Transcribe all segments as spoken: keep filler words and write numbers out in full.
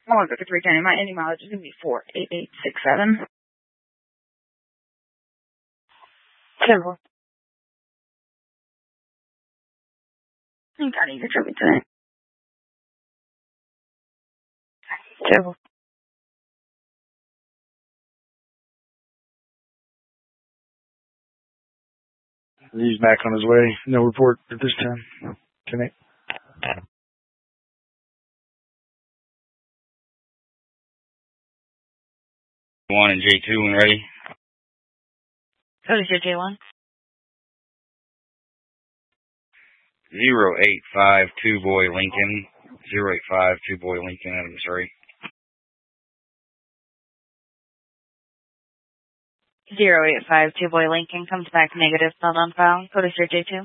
Long Vicar three ten. My ending mileage is going to be four eight eight six seven. Terrible. I think I need to trip me today. Terrible. He's back on his way. No report at this time. Connect. One and J two when ready. Go to J one. Zero eight five two Boy Lincoln. Zero eight five two Boy Lincoln out of Missouri. Zero eight five two Boy Lincoln comes back negative, not on file. Go to J two.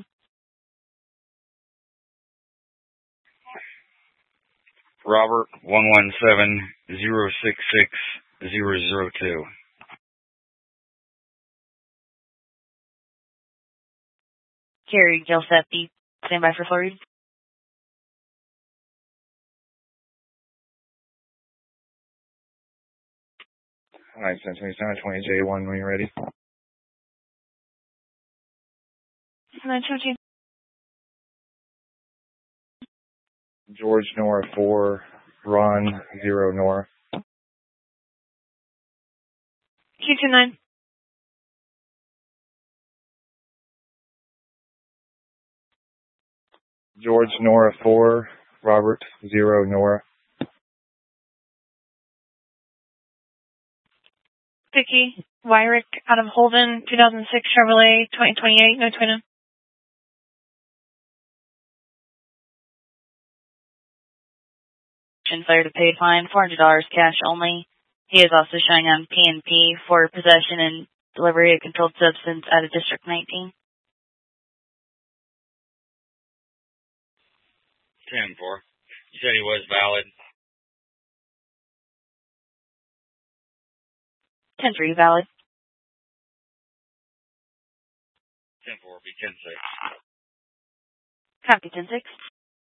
Robert one one seven zero six six zero zero two. Carrie Giuseppe, stand by for Florida. Alright, so twenty-seven twenty J one when you're ready. nine twenty. George Nora four, Ron zero Nora. Q two nine. George Nora four, Robert zero Nora. Vicky Wyrick out of Holden, two thousand six Chevrolet, twenty twenty-eight, no twin. Fire to paid fine, four hundred dollars cash only. He is also showing on P and P for possession and delivery of controlled substance out of District nineteen. ten four. You said he was valid. ten three valid. ten four, be ten six. Copy ten six.